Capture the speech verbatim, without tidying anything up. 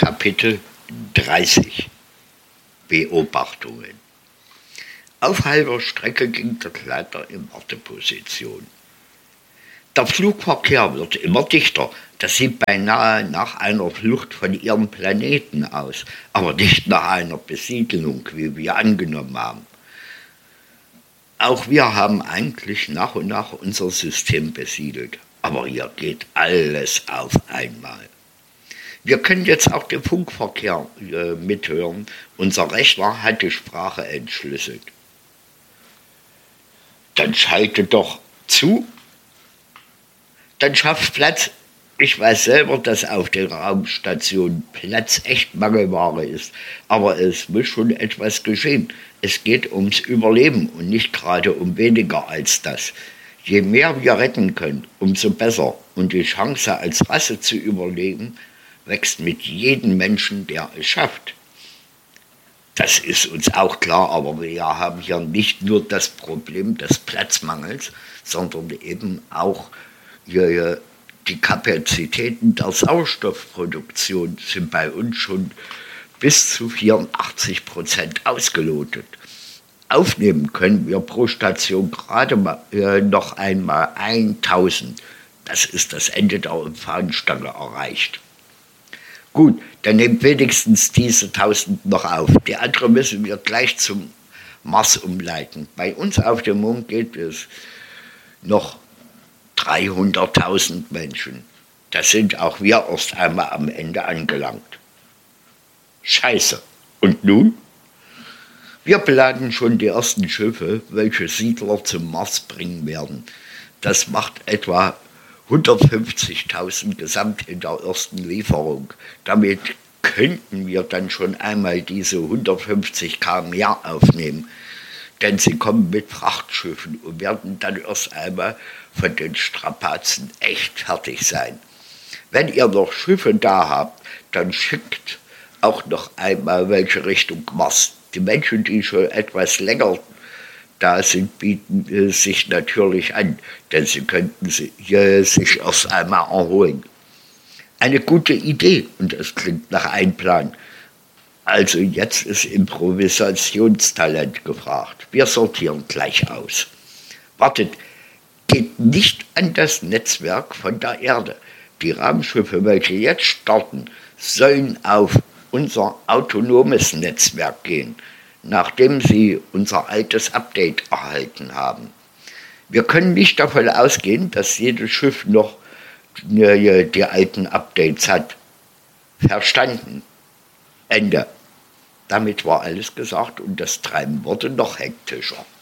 Kapitel dreißig Beobachtungen. Auf halber Strecke ging der Gleiter in Warteposition. Der Flugverkehr wird immer dichter. Das sieht beinahe nach einer Flucht von ihrem Planeten aus, aber nicht nach einer Besiedelung, wie wir angenommen haben. Auch wir haben eigentlich nach und nach unser System besiedelt, aber hier geht alles auf einmal. Wir können jetzt auch den Funkverkehr äh, mithören. Unser Rechner hat die Sprache entschlüsselt. Dann schalte doch zu. Dann schafft Platz. Ich weiß selber, dass auf den Raumstationen Platz echt Mangelware ist. Aber es muss schon etwas geschehen. Es geht ums Überleben und nicht gerade um weniger als das. Je mehr wir retten können, umso besser. Und die Chance, als Rasse zu überleben, wächst mit jedem Menschen, der es schafft. Das ist uns auch klar, aber wir haben hier nicht nur das Problem des Platzmangels, sondern eben auch hier die Kapazitäten der Sauerstoffproduktion sind bei uns schon bis zu vierundachtzig Prozent ausgelotet. Aufnehmen können wir pro Station gerade mal, äh, noch einmal tausend. Das ist das Ende der Fahnenstange erreicht. Gut, dann nehmt wenigstens diese tausend noch auf. Die andere müssen wir gleich zum Mars umleiten. Bei uns auf dem Mond geht es noch dreihunderttausend Menschen. Da sind auch wir erst einmal am Ende angelangt. Scheiße. Und nun? Wir beladen schon die ersten Schiffe, welche Siedler zum Mars bringen werden. Das macht etwa hundertfünfzigtausend gesamt in der ersten Lieferung. Damit könnten wir dann schon einmal diese hundertfünfzig Kilometer mehr aufnehmen. Denn sie kommen mit Frachtschiffen und werden dann erst einmal von den Strapazen echt fertig sein. Wenn ihr noch Schiffe da habt, dann schickt auch noch einmal welche Richtung Mars. Die Menschen, die schon etwas länger da sind, bieten äh, sich natürlich an, denn sie könnten sie, äh, sich erst einmal erholen. Eine gute Idee, und das klingt nach einem Plan. Also jetzt ist Improvisationstalent gefragt. Wir sortieren gleich aus. Wartet, geht nicht an das Netzwerk von der Erde. Die Raumschiffe, welche jetzt starten, sollen auf unser autonomes Netzwerk gehen, nachdem sie unser altes Update erhalten haben. Wir können nicht davon ausgehen, dass jedes Schiff noch die, die alten Updates hat. Verstanden? Ende. Damit war alles gesagt und das Treiben wurde noch hektischer.